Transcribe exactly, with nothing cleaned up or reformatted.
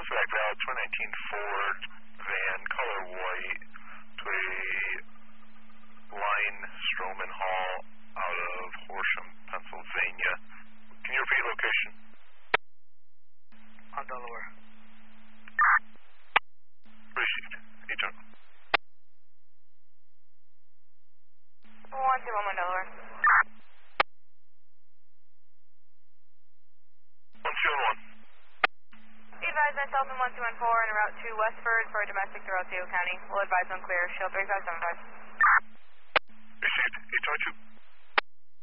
Hillsback Route, twenty nineteen Ford van, color white, to a line Stroman Hall out of Horsham, Pennsylvania. Can you repeat location? On Delaware. Received. Agent. one two one one Delaware. one two one one. Be advised myself and one two one four en route to Westford for a domestic through Otsego County. We'll advise on clear. Shield three five seven five.